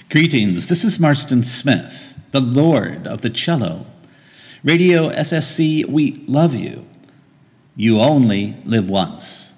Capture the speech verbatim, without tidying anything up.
Greetings, this is Marston Smith, the Lord of the Cello. Radio S S C, we love you. You only live once.